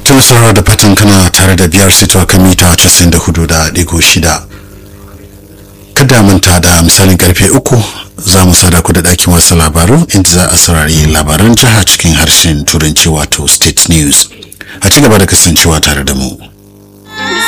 tun sauraro da fatan kana tare da biyar sito kan mita 94.6. Kada manta da misalin karfe 3 za mu sada ku da ɗakin wasu labaru inda za a saurari labaran jiha cikin harshen turanci wato state news. A ci gaba da kasancewa tare da mu.